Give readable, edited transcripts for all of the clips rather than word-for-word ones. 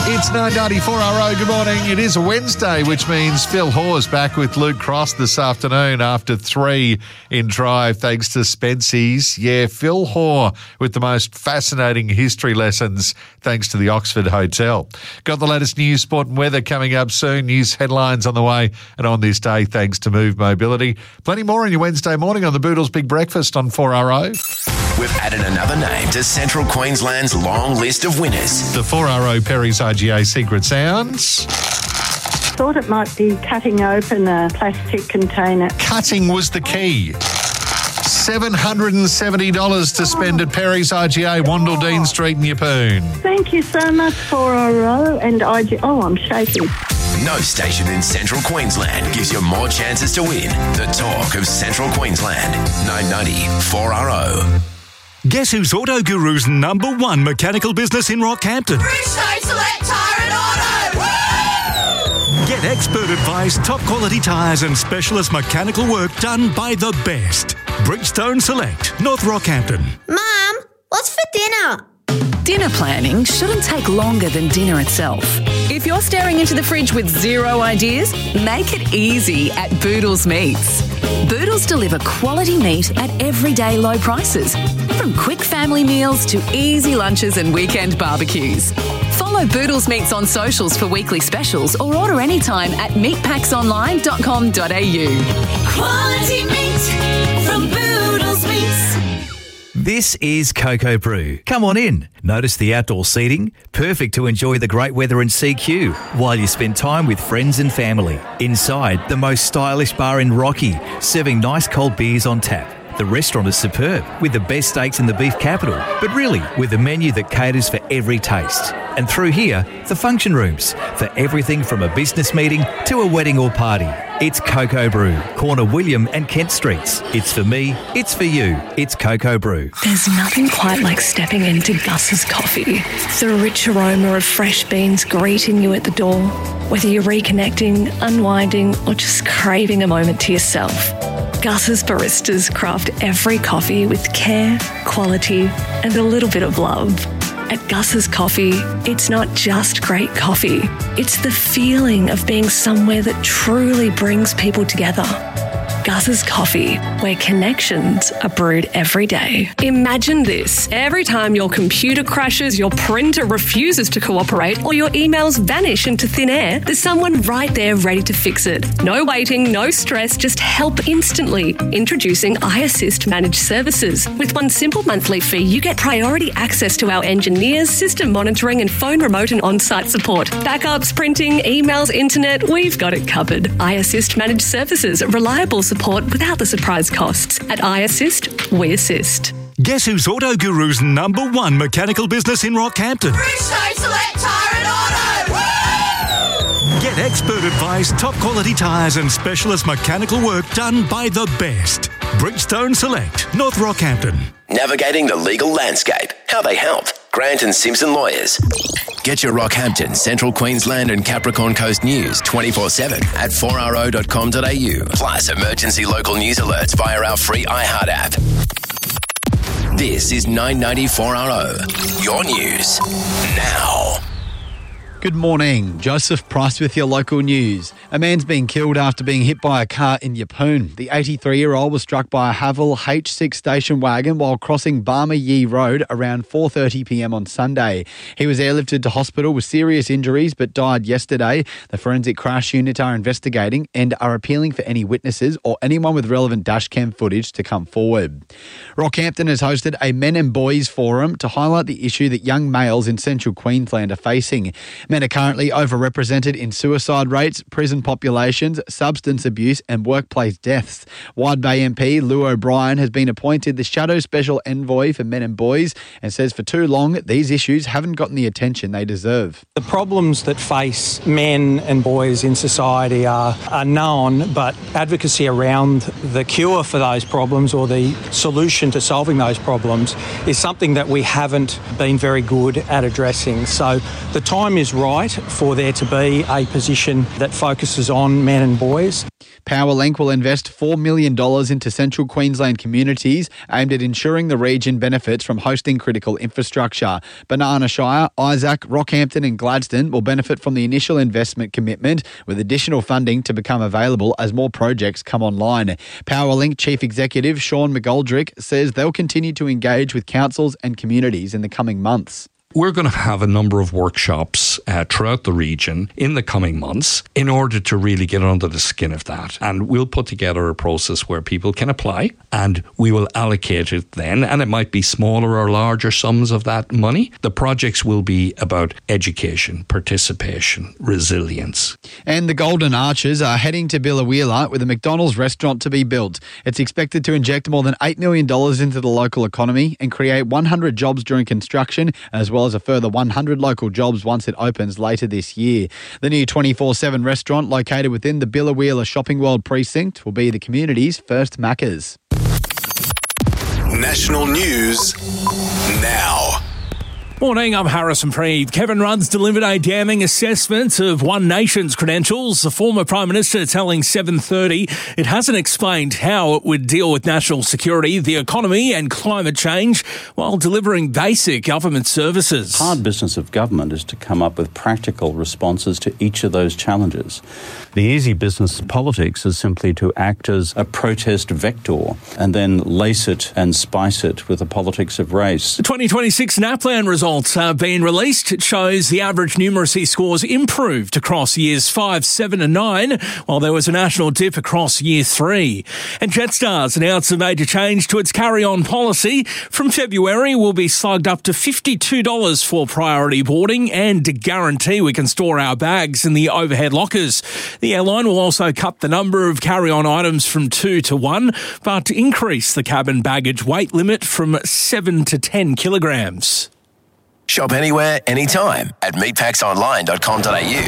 It's 9:94 Good morning. It is a Wednesday, which means Phil Hoare's back with Luke Cross this afternoon after 3 in Drive, thanks to Spency's. Yeah, Phil Hoare with the most fascinating history lessons, thanks to the Oxford Hotel. Got the latest news, sport and weather coming up soon. News headlines on the way, and on this day, thanks to Move Mobility. Plenty more on your Wednesday morning on the Boodles Big Breakfast on 4RO. We've added another name to Central Queensland's long list of winners. The 4RO Perry's IGA Secret Sounds. Thought it might be cutting open a plastic container. Cutting was the key. $770 to spend at Perry's IGA, Wandle Street in Yeppoon. Thank you so much, 4RO and IGA. Oh, I'm shaking. No station in Central Queensland gives you more chances to win. The talk of Central Queensland. 990 4RO. Guess who's Auto Guru's #1 mechanical business in Rockhampton? Bridgestone Select Tyre and Auto! Woo! Get expert advice, top quality tyres and specialist mechanical work done by the best. Bridgestone Select, North Rockhampton. Mum, what's for dinner? Dinner planning shouldn't take longer than dinner itself. If you're staring into the fridge with zero ideas, make it easy at Boodles Meats. Boodles deliver quality meat at everyday low prices, from quick family meals to easy lunches and weekend barbecues. Follow Boodles Meats on socials for weekly specials or order anytime at meatpacksonline.com.au. Quality meat from Boodles Meats. This is Cocoa Brew. Come on in. Notice the outdoor seating? Perfect to enjoy the great weather in CQ while you spend time with friends and family. Inside, the most stylish bar in Rocky, serving nice cold beers on tap. The restaurant is superb, with the best steaks in the beef capital, but really with a menu that caters for every taste. And through here, the function rooms, for everything from a business meeting to a wedding or party. It's Cocoa Brew, corner William and Kent Streets. It's for me, it's for you, it's Cocoa Brew. There's nothing quite like stepping into Gus's Coffee. The rich aroma of fresh beans greeting you at the door. Whether you're reconnecting, unwinding, or just craving a moment to yourself. Gus's baristas craft every coffee with care, quality, and a little bit of love. At Gus's Coffee, it's not just great coffee. It's the feeling of being somewhere that truly brings people together. Gus's Coffee, where connections are brewed every day. Imagine this. Every time your computer crashes, your printer refuses to cooperate, or your emails vanish into thin air, there's someone right there ready to fix it. No waiting, no stress, just help instantly. Introducing iAssist Managed Services. With one simple monthly fee, you get priority access to our engineers, system monitoring, and phone remote and on-site support. Backups, printing, emails, internet, we've got it covered. iAssist Managed Services. Reliable support without the surprise costs. At iAssist, we assist. Guess who's Auto Guru's #1 mechanical business in Rockhampton? Bridgestone Select Tyre and Auto! Woo! Get expert advice, top quality tyres and specialist mechanical work done by the best. Bridgestone Select, North Rockhampton. Navigating the legal landscape. How they help. Grant and Simpson Lawyers. Get your Rockhampton, Central Queensland and Capricorn Coast news 24/7 at 4RO.com.au. Plus emergency local news alerts via our free iHeart app. This is 990 4RO. Your news now. Good morning. Joseph Price with your local news. A man's been killed after being hit by a car in Yeppoon. The 83-year-old was struck by a Haval H6 station wagon while crossing Barmer Yee Road around 4:30 p.m. on Sunday. He was airlifted to hospital with serious injuries but died yesterday. The forensic crash unit are investigating and are appealing for any witnesses or anyone with relevant dashcam footage to come forward. Rockhampton has hosted a Men and Boys Forum to highlight the issue that young males in Central Queensland are facing. Men are currently overrepresented in suicide rates, prison populations, substance abuse and workplace deaths. Wide Bay MP Lou O'Brien has been appointed the Shadow Special Envoy for Men and Boys and says for too long these issues haven't gotten the attention they deserve. The problems that face men and boys in society are known, but advocacy around the cure for those problems or the solution to solving those problems is something that we haven't been very good at addressing. So the time is right for there to be a position that focuses on men and boys. Powerlink will invest $4 million into central Queensland communities aimed at ensuring the region benefits from hosting critical infrastructure. Banana Shire, Isaac, Rockhampton and Gladstone will benefit from the initial investment commitment, with additional funding to become available as more projects come online. Powerlink Chief Executive Sean McGoldrick says they'll continue to engage with councils and communities in the coming months. We're going to have a number of workshops throughout the region in the coming months in order to really get under the skin of that. And we'll put together a process where people can apply and we will allocate it then. And it might be smaller or larger sums of that money. The projects will be about education, participation, resilience. And the Golden Arches are heading to Biloela with a McDonald's restaurant to be built. It's expected to inject more than $8 million into the local economy and create 100 jobs during construction, as well as a further 100 local jobs once it opens later this year. The new 24/7 restaurant, located within the Biloela Shopping World precinct, will be the community's first Macca's. National news now. Morning, I'm Harrison Preeve. Kevin Rudd's delivered a damning assessment of One Nation's credentials. The former Prime Minister telling 7:30 it hasn't explained how it would deal with national security, the economy and climate change while delivering basic government services. Hard business of government is to come up with practical responses to each of those challenges. The easy business of politics is simply to act as a protest vector and then lace it and spice it with the politics of race. The 2026 NAPLAN results have been released. It shows the average numeracy scores improved across years 5, 7 and 9, while there was a national dip across year 3. And Jetstar's announced a major change to its carry-on policy. From February, we'll be slugged up to $52 for priority boarding and guarantee we can store our bags in the overhead lockers. The airline will also cut the number of carry-on items from 2 to 1, but increase the cabin baggage weight limit from 7 to 10 kilograms. Shop anywhere, anytime at meatpacksonline.com.au.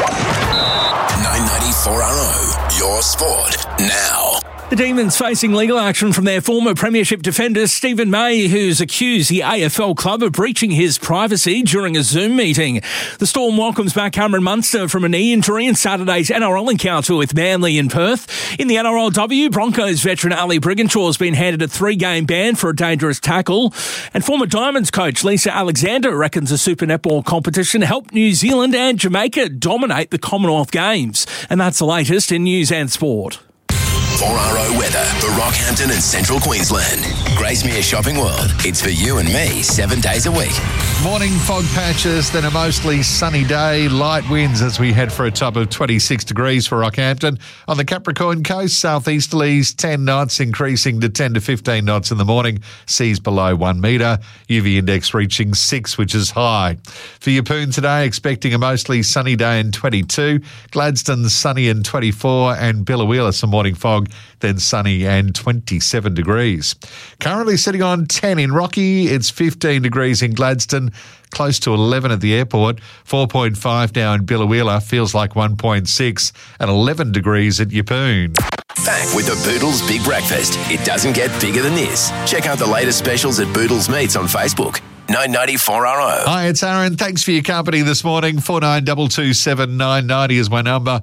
994RO, your sport now. The Demons facing legal action from their former premiership defender Stephen May, who's accused the AFL club of breaching his privacy during a Zoom meeting. The Storm welcomes back Cameron Munster from a knee injury in Saturday's NRL encounter with Manly in Perth. In the NRLW, Broncos veteran Ali Brigginshaw has been handed a 3-game ban for a dangerous tackle. And former Diamonds coach Lisa Alexander reckons the Super Netball competition helped New Zealand and Jamaica dominate the Commonwealth Games. And that's the latest in news and sport. 4RO weather for Rockhampton and Central Queensland. Gracemere Shopping World. It's for you and me 7 days a week. Morning fog patches, then a mostly sunny day. Light winds as we head for a top of 26 degrees for Rockhampton. On the Capricorn coast, southeasterlies 10 knots, increasing to 10 to 15 knots in the morning. Seas below 1 metre. UV index reaching 6, which is high. For Yeppoon today, expecting a mostly sunny day and 22. Gladstone sunny and 24. And Biloela some morning fog, then sunny and 27 degrees. Currently sitting on 10 in Rocky. It's 15 degrees in Gladstone, close to 11 at the airport, 4.5 now in Biloela, feels like 1.6, and 11 degrees at Yeppoon. Back with the Boodles Big Breakfast. It doesn't get bigger than this. Check out the latest specials at Boodles Meats on Facebook. 994RO. Hi, it's Aaron. Thanks for your company this morning. 492279 990 is my number.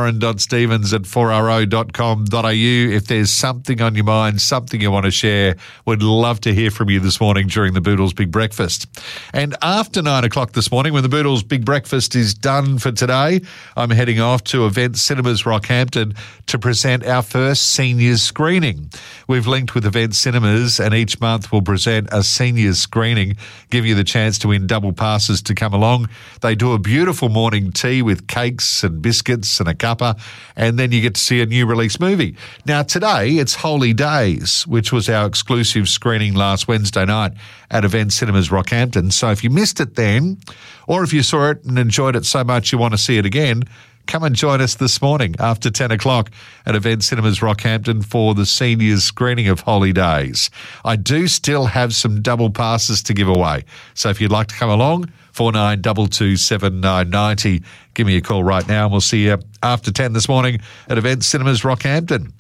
aaron.stevens@4ro.com.au. If there's something on your mind, something you want to share, would love to hear from you this morning during the Boodles Big Breakfast. And after 9 o'clock this morning, when the Boodles Big Breakfast is done for today, I'm heading off to Event Cinemas Rockhampton to present our first seniors screening. We've linked with Event Cinemas, and each month we'll present a seniors screening, give you the chance to win double passes to come along. They do a beautiful morning tea with cakes and biscuits and a cuppa, and then you get to see a new release movie. Now today it's Holy Days, which was our exclusive screening last Wednesday night at Event Cinemas Rockhampton. So if you missed it then, or if you saw it and enjoyed it so much you want to see it again, come and join us this morning after 10 o'clock at Event Cinemas Rockhampton for the seniors screening of Holy Days. I do still have some double passes to give away. So if you'd like to come along, 49227990. Give me a call right now and we'll see you after 10 this morning at Event Cinemas Rockhampton.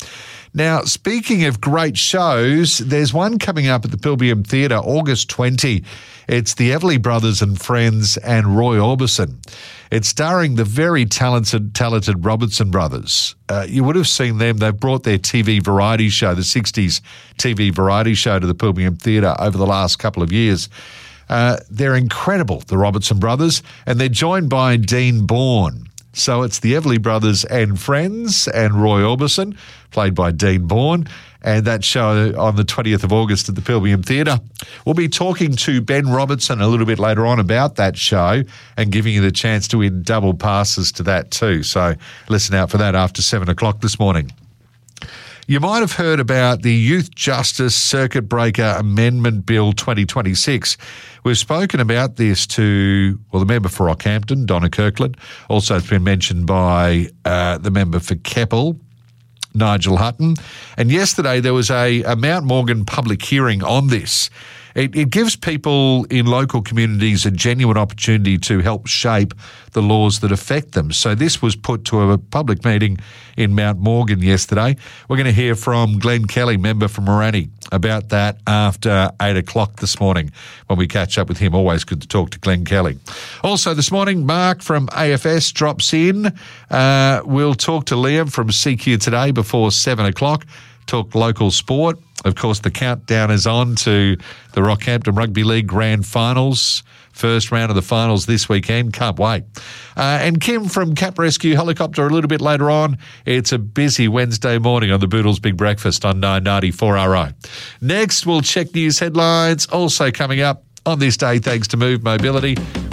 Now, speaking of great shows, there's one coming up at the Pilbeam Theatre, August 20. It's the Everly Brothers and Friends and Roy Orbison. It's starring the very talented Robertson brothers. You would have seen them. They've brought their TV variety show, the 60s TV variety show, to the Pilbeam Theatre over the last couple of years. They're incredible, the Robertson brothers, and they're joined by Dean Bourne. So it's the Everly Brothers and Friends and Roy Orbison, played by Dean Bourne, and that show on the 20th of August at the Pilbeam Theatre. We'll be talking to Ben Robertson a little bit later on about that show and giving you the chance to win double passes to that too. So listen out for that after 7 o'clock this morning. You might have heard about the Youth Justice Circuit Breaker Amendment Bill 2026. We've spoken about this to, the member for Rockhampton, Donna Kirkland. Also, it's been mentioned by the member for Keppel, Nigel Hutton. And yesterday there was a Mount Morgan public hearing on this. It gives people in local communities a genuine opportunity to help shape the laws that affect them. So this was put to a public meeting in Mount Morgan yesterday. We're going to hear from Glenn Kelly, member for Morani, about that after 8 o'clock this morning when we catch up with him. Always good to talk to Glenn Kelly. Also this morning, Mark from AFS drops in. We'll talk to Liam from CQ Today before 7 o'clock. Talk local sport. Of course, the countdown is on to the Rockhampton Rugby League Grand Finals. First round of the finals this weekend. Can't wait. And Kim from Cap Rescue Helicopter a little bit later on. It's a busy Wednesday morning on the Boodles Big Breakfast on 990 4RO. Next, we'll check news headlines. Also coming up on this day, thanks to Move Mobility.